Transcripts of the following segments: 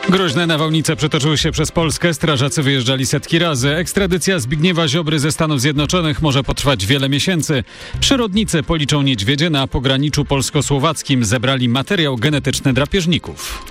Groźne nawałnice przetoczyły się przez Polskę, strażacy wyjeżdżali setki razy. Ekstradycja Zbigniewa Ziobry ze Stanów Zjednoczonych może potrwać wiele miesięcy. Przyrodnicy policzą niedźwiedzie na pograniczu polsko-słowackim. Zebrali materiał genetyczny drapieżników.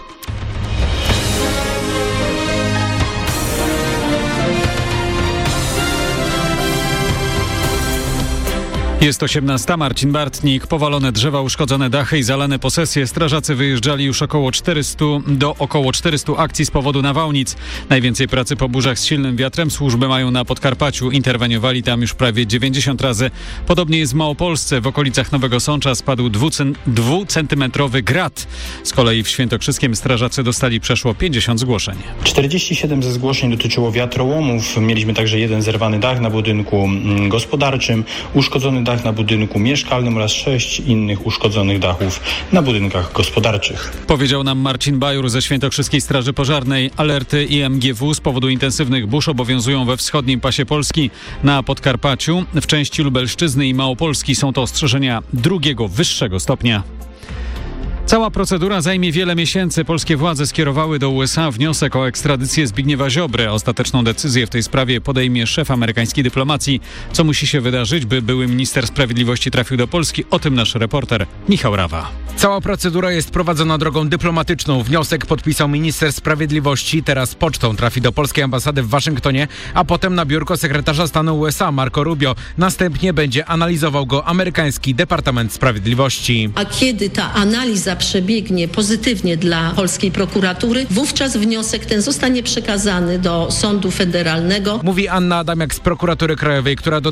Jest 18. Marcin Bartnik. Powalone drzewa, uszkodzone dachy i zalane posesje. Strażacy wyjeżdżali już do około 400 akcji z powodu nawałnic. Najwięcej pracy po burzach z silnym wiatrem służby mają na Podkarpaciu. Interweniowali tam już prawie 90 razy. Podobnie jest w Małopolsce. W okolicach Nowego Sącza spadł 2-centymetrowy grat. Z kolei w Świętokrzyskiem strażacy dostali przeszło 50 zgłoszeń. 47 ze zgłoszeń dotyczyło wiatrołomów. Mieliśmy także jeden zerwany dach na budynku gospodarczym, uszkodzony dach na budynku mieszkalnym oraz 6 innych uszkodzonych dachów na budynkach gospodarczych. Powiedział nam Marcin Bajur ze Świętokrzyskiej Straży Pożarnej. Alerty IMGW z powodu intensywnych burz obowiązują we wschodnim pasie Polski. Na Podkarpaciu, w części Lubelszczyzny i Małopolski są to ostrzeżenia drugiego, wyższego stopnia. Cała procedura zajmie wiele miesięcy. Polskie władze skierowały do USA wniosek o ekstradycję Zbigniewa Ziobry. Ostateczną decyzję w tej sprawie podejmie szef amerykańskiej dyplomacji. Co musi się wydarzyć, by były minister sprawiedliwości trafił do Polski? O tym nasz reporter Michał Rawa. Cała procedura jest prowadzona drogą dyplomatyczną. Wniosek podpisał minister sprawiedliwości. Teraz pocztą trafi do polskiej ambasady w Waszyngtonie, a potem na biurko sekretarza stanu USA Marco Rubio. Następnie będzie analizował go amerykański Departament Sprawiedliwości. A kiedy ta analiza przebiegnie pozytywnie dla polskiej prokuratury, wówczas wniosek ten zostanie przekazany do sądu federalnego. Mówi Anna Adamiak z Prokuratury Krajowej, która